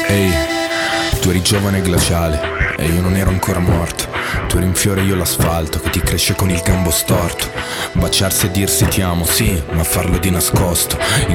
Ehi, tu eri giovane e glaciale e io non ero ancora morto. Tu eri un fiore e io l'asfalto che ti cresce con il gambo storto. Baciarsi e dirsi ti amo, sì, ma farlo di nascosto.